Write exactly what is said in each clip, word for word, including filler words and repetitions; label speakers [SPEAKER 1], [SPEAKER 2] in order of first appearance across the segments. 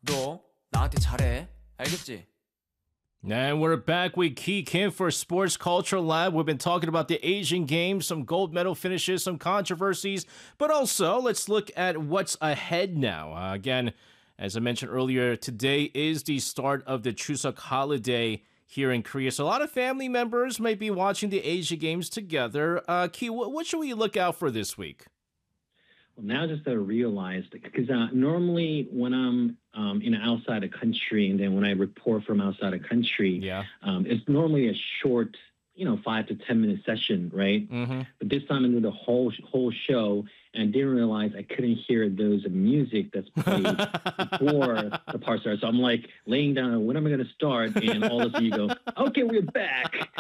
[SPEAKER 1] 너 나한테 잘해. 알겠지?
[SPEAKER 2] And we're back with Key Kim for Sports Culture Lab. We've been talking about the Asian Games, some gold medal finishes, some controversies, but also let's look at what's ahead now. Uh, again, as I mentioned earlier, today is the start of the Chuseok holiday here in Korea. So a lot of family members might be watching the Asian Games together. Uh, Key, what, what should we look out for this week?
[SPEAKER 3] Well, now just I realized because uh, normally when I'm um, you know outside the country and then when I report from outside the country,
[SPEAKER 2] Yeah.
[SPEAKER 3] um, it's normally a short, you know, five to ten minute session, right?
[SPEAKER 2] Mm-hmm.
[SPEAKER 3] But this time I did the whole whole show and I didn't realize I couldn't hear those music that's played before the part starts. So I'm like laying down, when am I going to start? And all of a sudden you go, okay, we're back.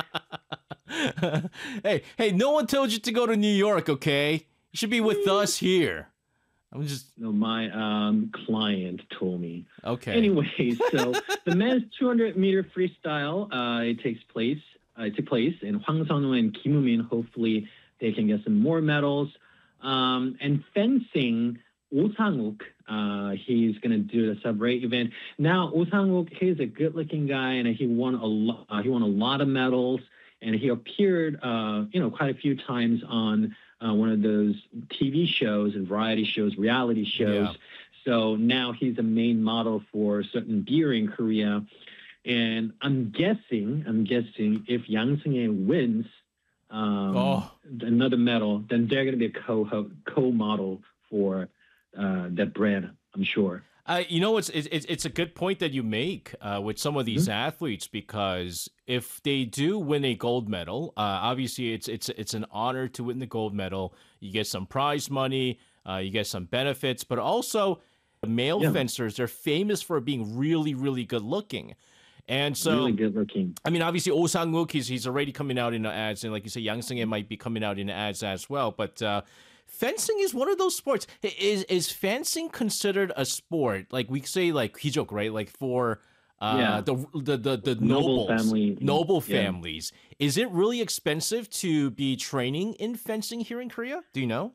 [SPEAKER 2] hey, hey, no one told you to go to New York, okay? You should be with us here. I'm just
[SPEAKER 3] No, my um, client told me.
[SPEAKER 2] okay.
[SPEAKER 3] Anyway, so the men's two hundred meter freestyle, uh, it takes place. Uh, it took place, and Hwang Seon-woo and Kim Woo-min, hopefully they can get some more medals. Um, and fencing, Oh Sang-wook, uh, he's going to do the sub-eight event. Now, Oh Sang-wook, he's a good-looking guy, and he won a lot. Uh, he won a lot of medals, and he appeared, uh, you know, quite a few times on uh, one of those T V shows and variety shows, reality shows.
[SPEAKER 2] Yeah.
[SPEAKER 3] So now he's a main model for certain beer in Korea. And I'm guessing, I'm guessing if Yang Seung-hae wins um,
[SPEAKER 2] Oh.
[SPEAKER 3] another medal, then they're going to be a co co-model for uh, that brand, I'm sure.
[SPEAKER 2] Uh, you know, it's, it's it's a good point that you make uh, with some of these
[SPEAKER 3] Mm-hmm.
[SPEAKER 2] athletes, because if they do win a gold medal, uh, obviously it's it's it's an honor to win the gold medal. You get some prize money, uh, you get some benefits, but also male
[SPEAKER 3] Yeah.
[SPEAKER 2] fencers, they're famous for being really, really good looking. And so,
[SPEAKER 3] Really good looking.
[SPEAKER 2] I mean, obviously, Oh Sang-wook, he's, he's already coming out in the ads, and like you say, Yang Seung-hae might be coming out in the ads as well. But uh, fencing is one of those sports. I- Is is fencing considered a sport? Like we say, like hijok, right? Like for uh,
[SPEAKER 3] Yeah.
[SPEAKER 2] the, the the the
[SPEAKER 3] Noble
[SPEAKER 2] nobles,
[SPEAKER 3] family.
[SPEAKER 2] noble
[SPEAKER 3] Yeah.
[SPEAKER 2] families. Is it really expensive to be training in fencing here in Korea? Do you know?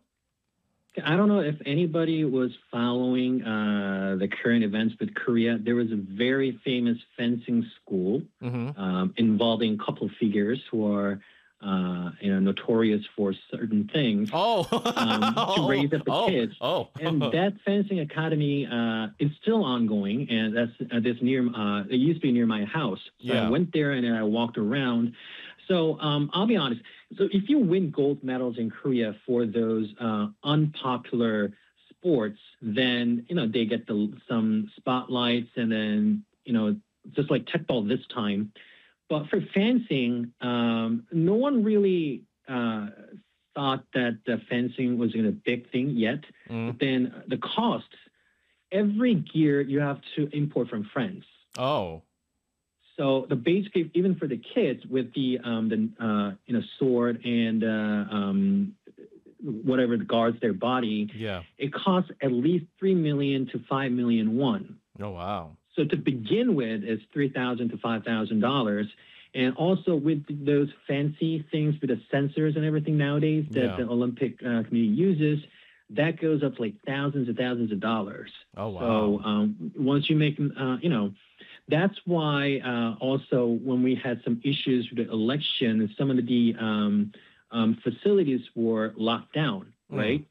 [SPEAKER 3] I don't know if anybody was following uh, the current events with Korea. There was a very famous fencing school
[SPEAKER 2] Mm-hmm.
[SPEAKER 3] um, involving couple figures who are uh, you know notorious for certain things.
[SPEAKER 2] Oh,
[SPEAKER 3] Um, to raise up the
[SPEAKER 2] oh,
[SPEAKER 3] kids.
[SPEAKER 2] Oh,
[SPEAKER 3] And that fencing academy uh, is still ongoing, and that's uh, this near. Uh, it used to be near my house. So
[SPEAKER 2] Yeah.
[SPEAKER 3] I went there and I walked around. So um, I'll be honest. So if you win gold medals in Korea for those uh, unpopular sports, then you know they get the some spotlights, and then you know just like Tekball this time. But for fencing, um, no one really uh, thought that the fencing was a big thing yet.
[SPEAKER 2] Mm.
[SPEAKER 3] But then the costs, every gear you have to import from France.
[SPEAKER 2] oh,
[SPEAKER 3] So the basically, even for the kids with the um, the uh, you know sword and uh, um, whatever guards their body,
[SPEAKER 2] yeah.
[SPEAKER 3] it costs at least three million to five million won.
[SPEAKER 2] Oh, wow.
[SPEAKER 3] So to begin with, it's three thousand to five thousand dollars, and also with those fancy things with the sensors and everything nowadays that
[SPEAKER 2] Yeah.
[SPEAKER 3] the Olympic uh, Committee uses, that goes up to like thousands and thousands of dollars.
[SPEAKER 2] Oh, wow.
[SPEAKER 3] So um, once you make, uh, you know, that's why uh, also when we had some issues with the election, some of the um, um, facilities were locked down,
[SPEAKER 2] Mm.
[SPEAKER 3] right?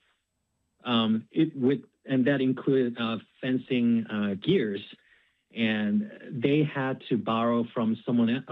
[SPEAKER 3] Um, it with and that included uh, fencing uh, gears, and they had to borrow from someone